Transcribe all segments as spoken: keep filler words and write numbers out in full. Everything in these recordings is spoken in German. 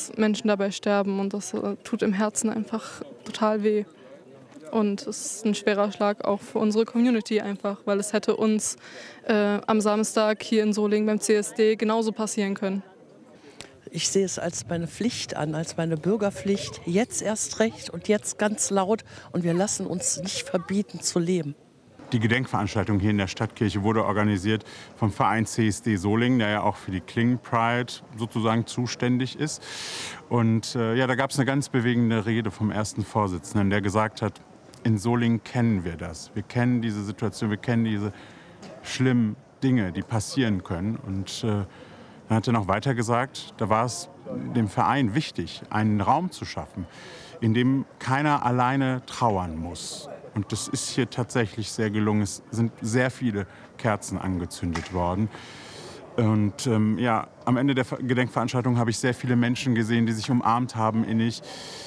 dass Menschen dabei sterben und das äh, tut im Herzen einfach total weh. Und es ist ein schwerer Schlag auch für unsere Community einfach, weil es hätte uns äh, am Samstag hier in Solingen beim C S D genauso passieren können. Ich sehe es als meine Pflicht an, als meine Bürgerpflicht, jetzt erst recht und jetzt ganz laut. Und wir lassen uns nicht verbieten zu leben. Die Gedenkveranstaltung hier in der Stadtkirche wurde organisiert vom Verein C S D Solingen, der ja auch für die Klingen Pride sozusagen zuständig ist. Und äh, ja, da gab es eine ganz bewegende Rede vom ersten Vorsitzenden, der gesagt hat, in Solingen kennen wir das. Wir kennen diese Situation, wir kennen diese schlimmen Dinge, die passieren können. Und äh, dann hat er noch weiter gesagt, da war es dem Verein wichtig, einen Raum zu schaffen, in dem keiner alleine trauern muss. Und das ist hier tatsächlich sehr gelungen. Es sind sehr viele Kerzen angezündet worden. Und ähm, ja, am Ende der Gedenkveranstaltung habe ich sehr viele Menschen gesehen, die sich umarmt haben innig.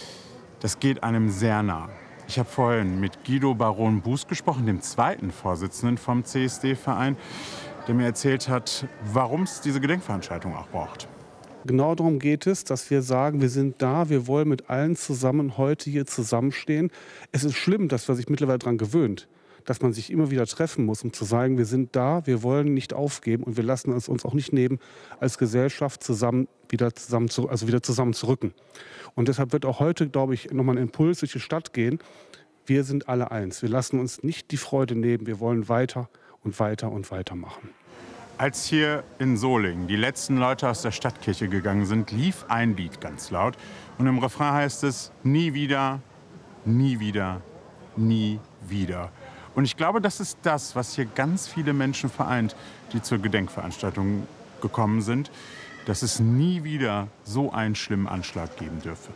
Das geht einem sehr nah. Ich habe vorhin mit Guido Baron Buß gesprochen, dem zweiten Vorsitzenden vom C S D-Verein, der mir erzählt hat, warum es diese Gedenkveranstaltung auch braucht. Genau darum geht es, dass wir sagen, wir sind da, wir wollen mit allen zusammen heute hier zusammenstehen. Es ist schlimm, dass man sich mittlerweile daran gewöhnt, dass man sich immer wieder treffen muss, um zu sagen, wir sind da, wir wollen nicht aufgeben und wir lassen es uns auch nicht nehmen, als Gesellschaft zusammen wieder zusammen zu, also wieder zusammenzurücken. Und deshalb wird auch heute, glaube ich, nochmal ein Impuls durch die Stadt gehen. Wir sind alle eins. Wir lassen uns nicht die Freude nehmen. Wir wollen weiter und weiter und weiter machen. Als hier in Solingen die letzten Leute aus der Stadtkirche gegangen sind, lief ein Lied ganz laut. Und im Refrain heißt es, nie wieder, nie wieder, nie wieder. Und ich glaube, das ist das, was hier ganz viele Menschen vereint, die zur Gedenkveranstaltung gekommen sind, dass es nie wieder so einen schlimmen Anschlag geben dürfe.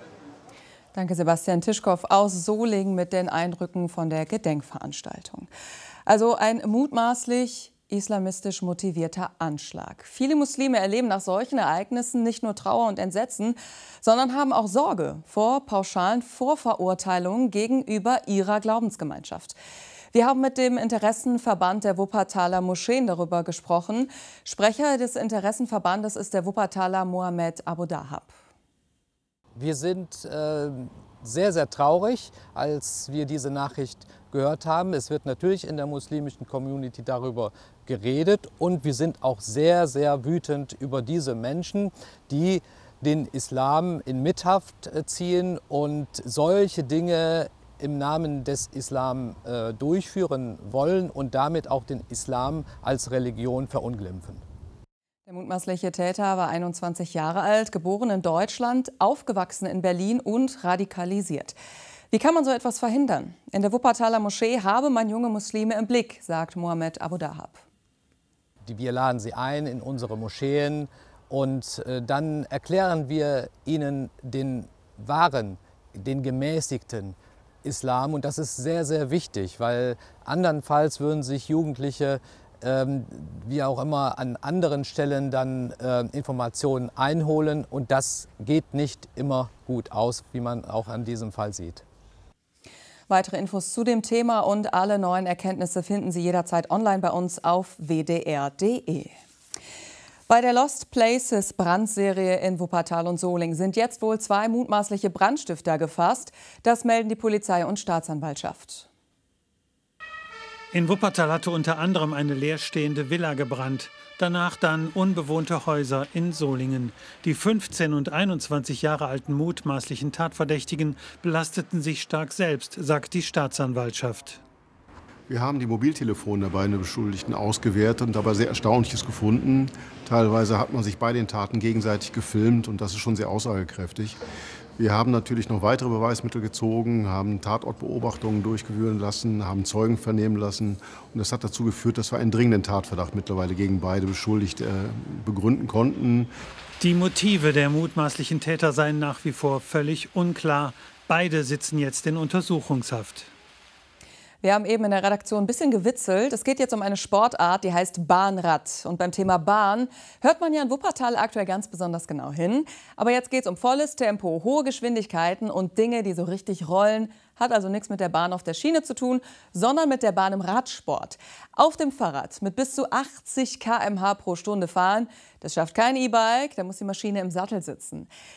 Danke, Sebastian Tischkow aus Solingen mit den Eindrücken von der Gedenkveranstaltung. Also ein mutmaßlich islamistisch motivierter Anschlag. Viele Muslime erleben nach solchen Ereignissen nicht nur Trauer und Entsetzen, sondern haben auch Sorge vor pauschalen Vorverurteilungen gegenüber ihrer Glaubensgemeinschaft. Wir haben mit dem Interessenverband der Wuppertaler Moscheen darüber gesprochen. Sprecher des Interessenverbandes ist der Wuppertaler Mohammed Abu Dahab. Wir sind äh, sehr, sehr traurig, als wir diese Nachricht gehört haben. Es wird natürlich in der muslimischen Community darüber geredet und wir sind auch sehr, sehr wütend über diese Menschen, die den Islam in Mithaft ziehen und solche Dinge im Namen des Islam äh, durchführen wollen und damit auch den Islam als Religion verunglimpfen. Der mutmaßliche Täter war einundzwanzig Jahre alt, geboren in Deutschland, aufgewachsen in Berlin und radikalisiert. Wie kann man so etwas verhindern? In der Wuppertaler Moschee habe man junge Muslime im Blick, sagt Mohammed Abu Dahab. Wir laden sie ein in unsere Moscheen und äh, dann erklären wir ihnen den wahren, den gemäßigten Islam. Und das ist sehr, sehr wichtig, weil andernfalls würden sich Jugendliche Ähm, wie auch immer an anderen Stellen dann äh, Informationen einholen und das geht nicht immer gut aus, wie man auch an diesem Fall sieht. Weitere Infos zu dem Thema und alle neuen Erkenntnisse finden Sie jederzeit online bei uns auf w d r punkt d e. Bei der Lost Places Brandserie in Wuppertal und Solingen sind jetzt wohl zwei mutmaßliche Brandstifter gefasst. Das melden die Polizei und Staatsanwaltschaft. In Wuppertal hatte unter anderem eine leerstehende Villa gebrannt. Danach dann unbewohnte Häuser in Solingen. Die fünfzehn und einundzwanzig Jahre alten mutmaßlichen Tatverdächtigen belasteten sich stark selbst, sagt die Staatsanwaltschaft. Wir haben die Mobiltelefone der beiden Beschuldigten ausgewertet und dabei sehr Erstaunliches gefunden. Teilweise hat man sich bei den Taten gegenseitig gefilmt und das ist schon sehr aussagekräftig. Wir haben natürlich noch weitere Beweismittel gezogen, haben Tatortbeobachtungen durchführen lassen, haben Zeugen vernehmen lassen. Und das hat dazu geführt, dass wir einen dringenden Tatverdacht mittlerweile gegen beide Beschuldigte begründen konnten. Die Motive der mutmaßlichen Täter seien nach wie vor völlig unklar. Beide sitzen jetzt in Untersuchungshaft. Wir haben eben in der Redaktion ein bisschen gewitzelt. Es geht jetzt um eine Sportart, die heißt Bahnrad. Und beim Thema Bahn hört man ja in Wuppertal aktuell ganz besonders genau hin. Aber jetzt geht es um volles Tempo, hohe Geschwindigkeiten und Dinge, die so richtig rollen. Hat also nichts mit der Bahn auf der Schiene zu tun, sondern mit der Bahn im Radsport. Auf dem Fahrrad mit bis zu achtzig Kilometer pro Stunde fahren, das schafft kein E-Bike, da muss die Maschine im Sattel sitzen.